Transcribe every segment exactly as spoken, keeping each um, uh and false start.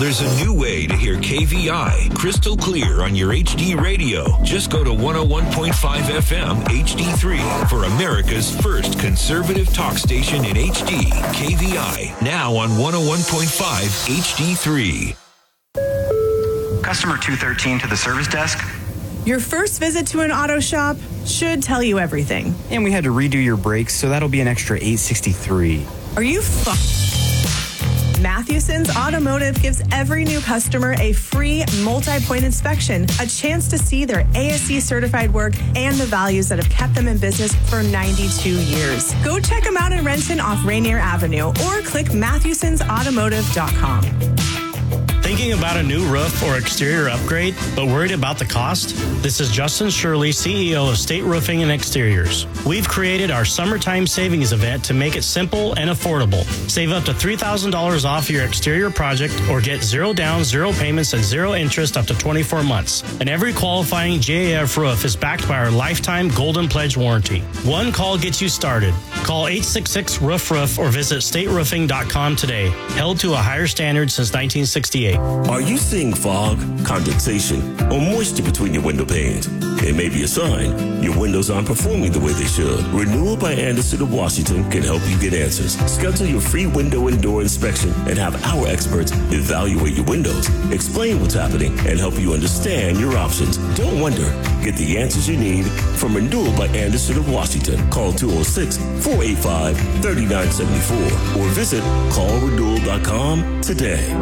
There's a new way to hear K V I crystal clear on your H D radio. Just go to one oh one point five F M H D three for America's first conservative talk station in H D. K V I, now on one oh one point five H D three. Customer two thirteen to the service desk. Your first visit to an auto shop should tell you everything. And we had to redo your brakes, so that'll be an extra eight sixty-three. Are you fu- Mathewson's Automotive gives every new customer a free multi-point inspection, a chance to see their A S E certified work and the values that have kept them in business for ninety-two years. Go check them out in Renton off Rainier Avenue or click Mathewsons Automotive dot com. Thinking about a new roof or exterior upgrade, but worried about the cost? This is Justin Shirley, C E O of State Roofing and Exteriors. We've created our summertime savings event to make it simple and affordable. Save up to three thousand dollars off your exterior project or get zero down, zero payments, and zero interest up to twenty-four months. And every qualifying J A F roof is backed by our lifetime Golden Pledge warranty. One call gets you started. Call eight six six, roof roof or visit state roofing dot com today. Held to a higher standard since nineteen sixty-eight. Are you seeing fog, condensation, or moisture between your window panes? It may be a sign your windows aren't performing the way they should. Renewal by Anderson of Washington can help you get answers. Schedule your free window and door inspection and have our experts evaluate your windows, explain what's happening, and help you understand your options. Don't wonder. Get the answers you need from Renewal by Anderson of Washington. Call two oh six, four eight five, three nine seven four or visit call renewal dot com today.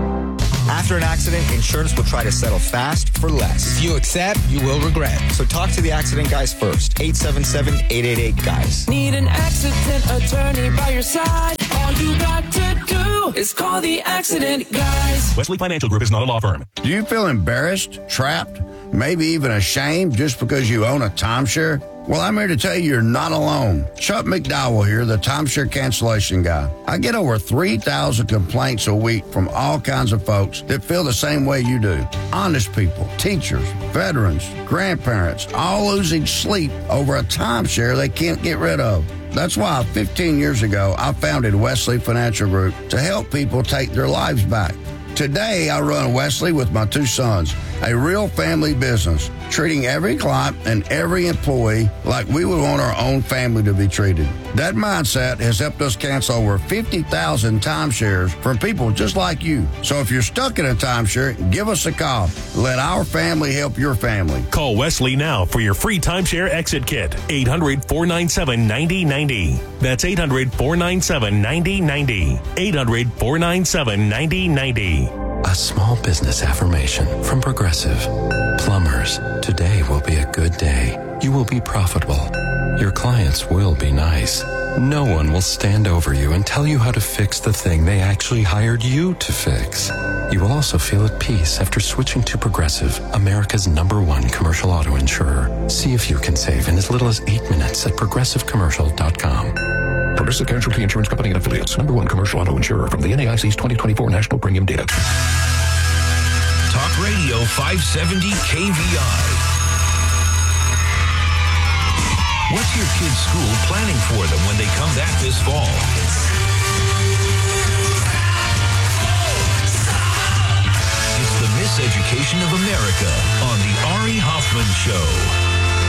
After an accident, insurance will try to settle fast for less. If you accept, you will regret. So talk to the accident guys first. eight seven seven, eight eight eight, guys. Need an accident attorney by your side? All you got to do is call the accident guys. Wesley Financial Group is not a law firm. Do you feel embarrassed, trapped, maybe even ashamed just because you own a timeshare? Well, I'm here to tell you you're not alone. Chuck McDowell here, the timeshare cancellation guy. I get over three thousand complaints a week from all kinds of folks that feel the same way you do. Honest people, teachers, veterans, grandparents, all losing sleep over a timeshare they can't get rid of. That's why fifteen years ago, I founded Wesley Financial Group to help people take their lives back. Today, I run Wesley with my two sons, a real family business, treating every client and every employee like we would want our own family to be treated. That mindset has helped us cancel over fifty thousand timeshares from people just like you. So if you're stuck in a timeshare, give us a call. Let our family help your family. Call Wesley now for your free timeshare exit kit. eight hundred, four nine seven, nine oh nine oh. That's eight hundred, four nine seven, nine oh nine oh. eight hundred, four nine seven, nine oh nine oh. A small business affirmation from Progressive. Plumbers, today will be a good day. You will be profitable. Your clients will be nice. No one will stand over you and tell you how to fix the thing they actually hired you to fix. You will also feel at peace after switching to Progressive, America's number one commercial auto insurer. See if you can save in as little as eight minutes at progressive commercial dot com. Progressive Casualty Insurance Company and Affiliates. Number one commercial auto insurer from the N A I C's twenty twenty-four National Premium Data. Talk Radio five seventy K V I. What's your kid's school planning for them when they come back this fall? It's the Miseducation of America on the Ari Hoffman Show.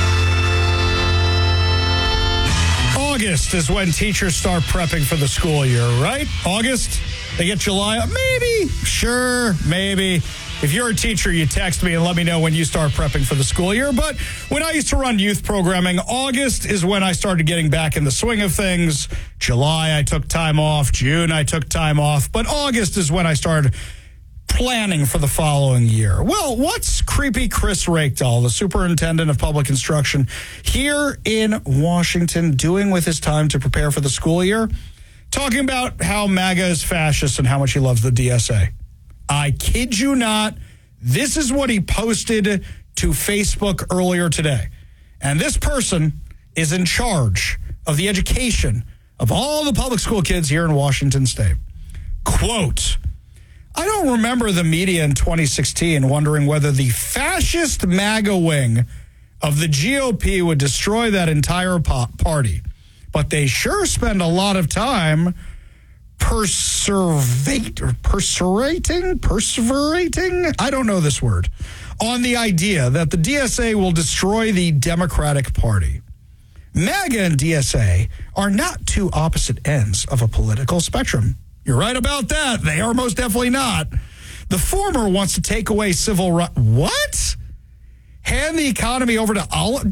August is when teachers start prepping for the school year, right? August? They get July? Maybe. Sure, maybe. If you're a teacher, you text me and let me know when you start prepping for the school year. But when I used to run youth programming, August is when I started getting back in the swing of things. July, I took time off. June, I took time off. But August is when I started planning for the following year. Well, what's creepy Chris Rakedall, the superintendent of public instruction here in Washington, doing with his time to prepare for the school year? Talking about how MAGA is fascist and how much he loves the D S A. I kid you not, this is what he posted to Facebook earlier today. And this person is in charge of the education of all the public school kids here in Washington State. Quote, I don't remember the media in twenty sixteen wondering whether the fascist MAGA wing of the G O P would destroy that entire po- party. But they sure spend a lot of time perseverate, or perseverating, perseverating, I don't know this word, on the idea that the D S A will destroy the Democratic Party. MAGA and D S A are not two opposite ends of a political spectrum. You're right about that. They are most definitely not. The former wants to take away civil rights. What? Hand the economy over to Olive?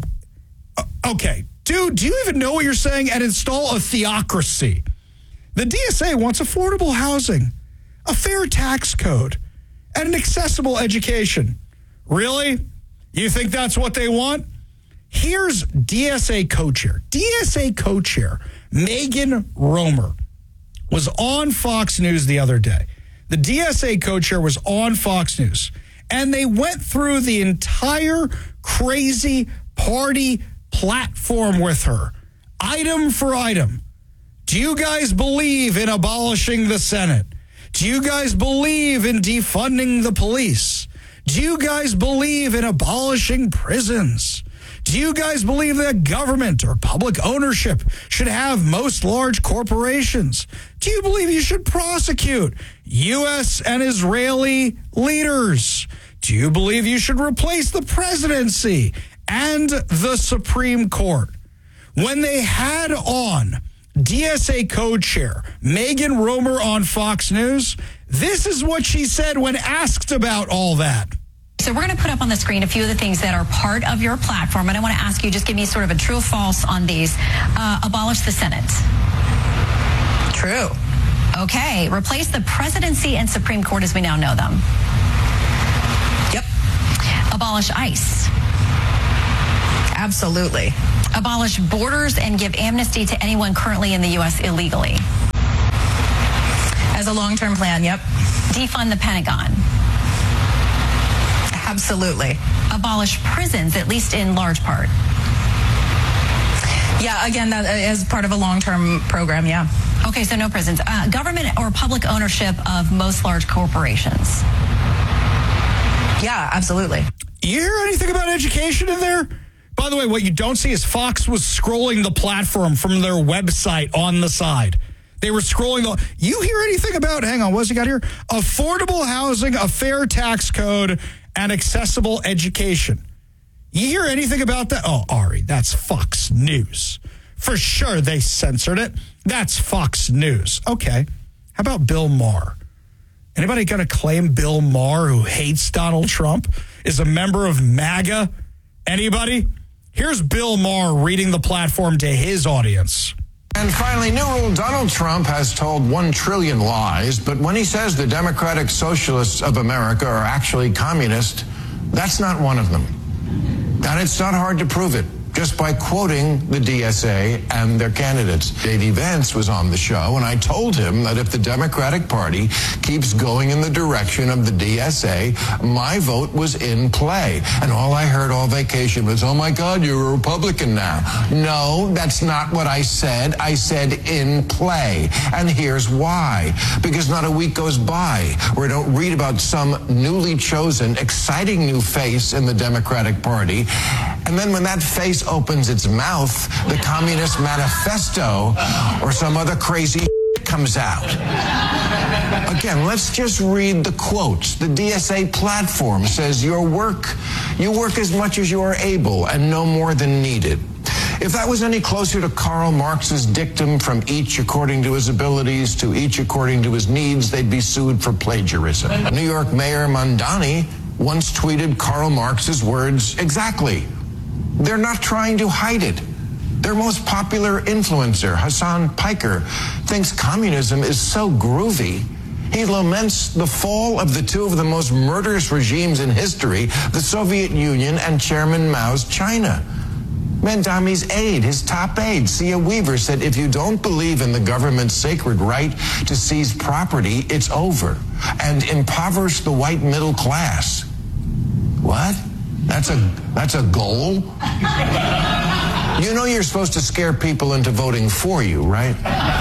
Okay. Dude, do you even know what you're saying? And install a theocracy. The D S A wants affordable housing, a fair tax code, and an accessible education. Really? You think that's what they want? Here's D S A co-chair. D S A co-chair Megan Romer was on Fox News the other day. The D S A co-chair was on Fox News, and they went through the entire crazy party platform with her, item for item. Do you guys believe in abolishing the Senate? Do you guys believe in defunding the police? Do you guys believe in abolishing prisons? Do you guys believe that government or public ownership should have most large corporations? Do you believe you should prosecute U S and Israeli leaders? Do you believe you should replace the presidency and the Supreme Court? When they had on D S A co-chair Megan Romer on Fox News, this is what she said when asked about all that. So we're going to put up on the screen a few of the things that are part of your platform, and I want to ask you, just give me sort of a true or false on these. Uh, abolish the Senate. True. Okay. Replace the presidency and Supreme Court as we now know them. Yep. Abolish ICE. Absolutely. Abolish borders and give amnesty to anyone currently in the U S illegally. As a long-term plan, yep. Defund the Pentagon. Absolutely. Abolish prisons, at least in large part. Yeah, again, that is part of a long-term program, yeah. Okay, so no prisons. Uh, government or public ownership of most large corporations. Yeah, absolutely. You hear anything about education in there? By the way, what you don't see is Fox was scrolling the platform from their website on the side. They were scrolling the... You hear anything about... Hang on, what's he got here? Affordable housing, a fair tax code, and accessible education. You hear anything about that? Oh, Ari, that's Fox News. For sure they censored it. That's Fox News. Okay. How about Bill Maher? Anybody going to claim Bill Maher, who hates Donald Trump, is a member of MAGA? Anybody? Here's Bill Maher reading the platform to his audience. And finally, new rule, Donald Trump has told one trillion lies, but when he says the Democratic Socialists of America are actually communist, that's not one of them. And it's not hard to prove it, just by quoting the D S A and their candidates. J D Vance was on the show, and I told him that if the Democratic Party keeps going in the direction of the D S A, my vote was in play. And all I heard all vacation was, oh my God, you're a Republican now. No, that's not what I said. I said in play. And here's why. Because not a week goes by where I don't read about some newly chosen, exciting new face in the Democratic Party. And then when that face opens its mouth, the Communist Manifesto or some other crazy comes out. Again, let's just read the quotes. The D S A platform says your work, you work as much as you are able and no more than needed. If that was any closer to Karl Marx's dictum, from each according to his abilities to each according to his needs, they'd be sued for plagiarism. New York Mayor Mondani once tweeted Karl Marx's words exactly. They're not trying to hide it. Their most popular influencer, Hassan Piker, thinks communism is so groovy. He laments the fall of the two of the most murderous regimes in history, the Soviet Union and Chairman Mao's China. Mondani's aide, his top aide, Sia Weaver, said, if you don't believe in the government's sacred right to seize property, it's over, and impoverish the white middle class. What? That's a that's a goal? You know you're supposed to scare people into voting for you, right?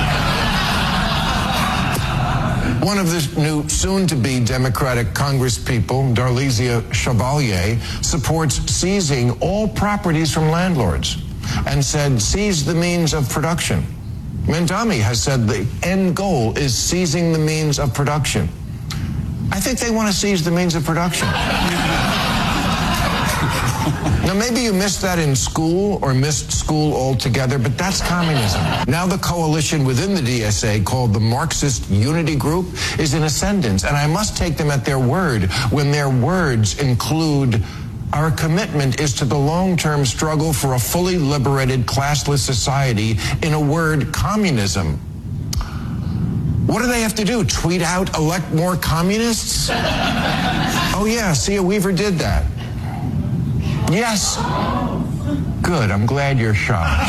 One of the new soon-to-be Democratic Congresspeople, Darlisia Chevalier, supports seizing all properties from landlords and said, seize the means of production. Mamdani has said the end goal is seizing the means of production. I think they want to seize the means of production. Now, maybe you missed that in school or missed school altogether, but that's communism. Now the coalition within the D S A, called the Marxist Unity Group, is in ascendance, and I must take them at their word when their words include, our commitment is to the long-term struggle for a fully liberated, classless society, in a word, communism. What do they have to do? Tweet out, elect more communists? Oh yeah, Sia Weaver did that. Yes. Good, I'm glad you're shocked.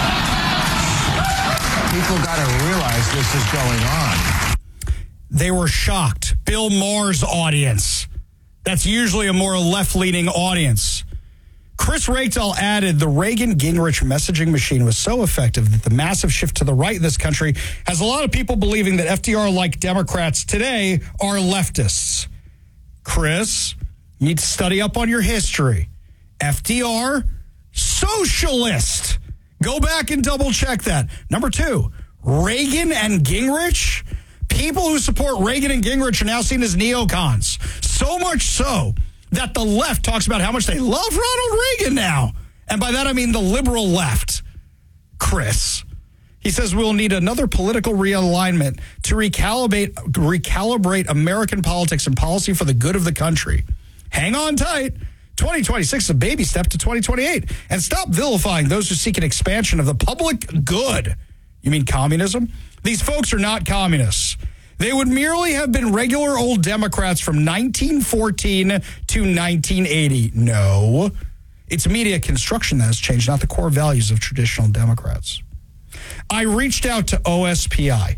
People got to realize this is going on. They were shocked. Bill Maher's audience. That's usually a more left-leaning audience. Chris Reykdal added the Reagan-Gingrich messaging machine was so effective that the massive shift to the right in this country has a lot of people believing that F D R-like Democrats today are leftists. Chris, you need to study up on your history. F D R, socialist. Go back and double check that. Number two, Reagan and Gingrich. People who support Reagan and Gingrich are now seen as neocons. So much so that the left talks about how much they love Ronald Reagan now. And by that I mean the liberal left. Chris. He says we'll need another political realignment to recalibrate, recalibrate American politics and policy for the good of the country. Hang on tight. twenty twenty-six is a baby step to twenty twenty-eight. And stop vilifying those who seek an expansion of the public good. You mean communism? These folks are not communists. They would merely have been regular old Democrats from nineteen fourteen to nineteen eighty. No. It's media construction that has changed, not the core values of traditional Democrats. I reached out to O S P I,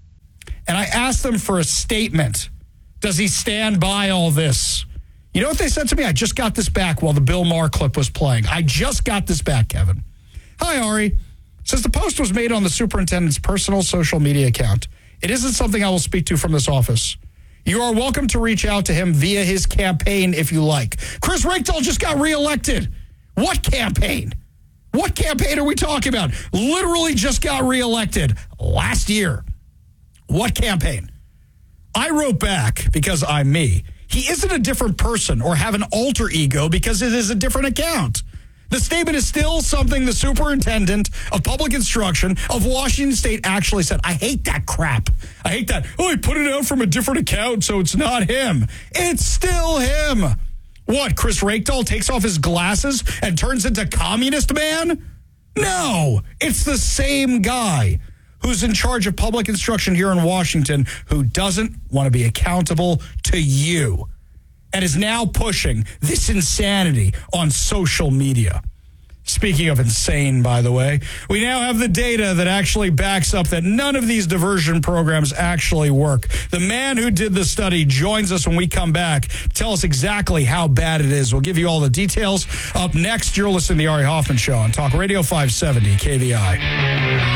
and I asked them for a statement. Does he stand by all this? You know what they said to me? I just got this back while the Bill Maher clip was playing. I just got this back, Kevin. Hi, Ari. Says the post was made on the superintendent's personal social media account. It isn't something I will speak to from this office. You are welcome to reach out to him via his campaign if you like. Chris Reykdal just got reelected. What campaign? What campaign are we talking about? Literally just got reelected last year. What campaign? I wrote back because I'm me. He isn't a different person or have an alter ego because it is a different account. The statement is still something the superintendent of public instruction of Washington State actually said. I hate that crap. I hate that. Oh, he put it out from a different account, so it's not him. It's still him. What, Chris Reykdal takes off his glasses and turns into communist man? No, it's the same guy who's in charge of public instruction here in Washington who doesn't want to be accountable to you and is now pushing this insanity on social media. Speaking of insane, by the way, we now have the data that actually backs up that none of these diversion programs actually work. The man who did the study joins us when we come back to tell us exactly how bad it is. We'll give you all the details. Up next, you're listening to the Ari Hoffman Show on Talk Radio five seventy K V I.